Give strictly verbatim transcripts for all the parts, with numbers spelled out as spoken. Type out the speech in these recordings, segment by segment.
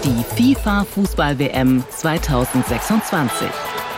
die FIFA-Fußball-W M zweitausendsechsundzwanzig.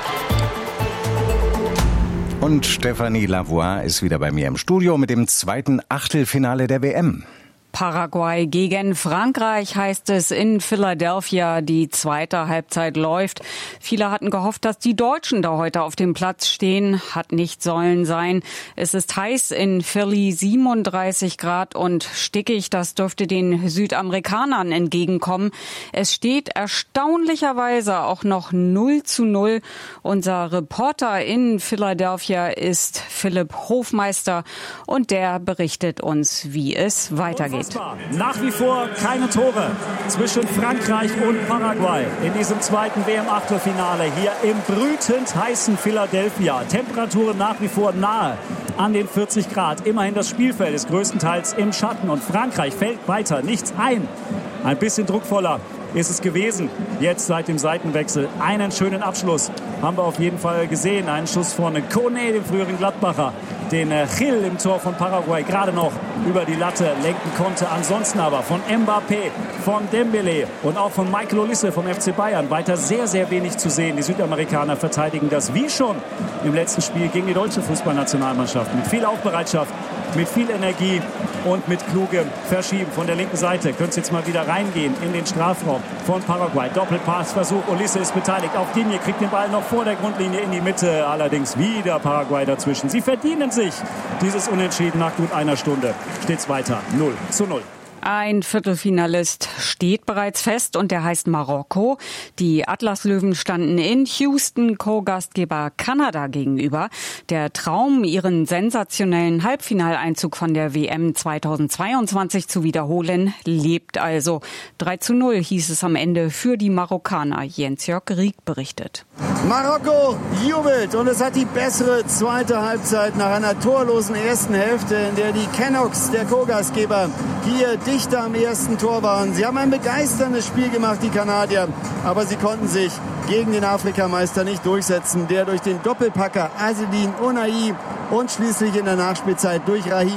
Und Stéphanie Lavoie ist wieder bei mir im Studio mit dem zweiten Achtelfinale der W M. Paraguay gegen Frankreich heißt es in Philadelphia. Die zweite Halbzeit läuft. Viele hatten gehofft, dass die Deutschen da heute auf dem Platz stehen. Hat nicht sollen sein. Es ist heiß in Philly, siebenunddreißig Grad und stickig. Das dürfte den Südamerikanern entgegenkommen. Es steht erstaunlicherweise auch noch null zu null. Unser Reporter in Philadelphia ist Philipp Hofmeister und der berichtet uns, wie es weitergeht. Nach wie vor keine Tore zwischen Frankreich und Paraguay in diesem zweiten W M-Achtelfinale hier im brütend heißen Philadelphia. Temperaturen nach wie vor nahe an den vierzig Grad. Immerhin das Spielfeld ist größtenteils im Schatten und Frankreich fällt weiter nichts ein. Ein bisschen druckvoller ist es gewesen. Jetzt seit dem Seitenwechsel einen schönen Abschluss haben wir auf jeden Fall gesehen. Einen Schuss von Kone, dem früheren Gladbacher, den Gil im Tor von Paraguay gerade noch über die Latte lenken konnte. Ansonsten aber von Mbappé, von Dembélé und auch von Michael Olise vom F C Bayern weiter sehr, sehr wenig zu sehen. Die Südamerikaner verteidigen das wie schon im letzten Spiel gegen die deutsche Fußballnationalmannschaft mit viel Aufbereitschaft, mit viel Energie und mit klugem Verschieben. Von der linken Seite könnte es jetzt mal wieder reingehen in den Strafraum von Paraguay. Doppelpassversuch, Olise ist beteiligt. Auch Digne kriegt den Ball noch vor der Grundlinie in die Mitte. Allerdings wieder Paraguay dazwischen. Sie verdienen sich dieses Unentschieden. Nach gut einer Stunde steht es weiter null zu null. Ein Viertelfinalist steht bereits fest und der heißt Marokko. Die Atlaslöwen standen in Houston Co-Gastgeber Kanada gegenüber. Der Traum, ihren sensationellen Halbfinaleinzug von der W M zweitausendzweiundzwanzig zu wiederholen, lebt also. drei zu null hieß es am Ende für die Marokkaner. Jens-Jörg Rieck berichtet. Marokko jubelt und es hat die bessere zweite Halbzeit nach einer torlosen ersten Hälfte, in der die Canucks, der Co-Gastgeber, hier dichter am ersten Tor waren. Sie haben ein begeisterndes Spiel gemacht, die Kanadier, aber sie konnten sich gegen den Afrikameister nicht durchsetzen, der durch den Doppelpacker Azzedine Ounahi und schließlich in der Nachspielzeit durch Raheem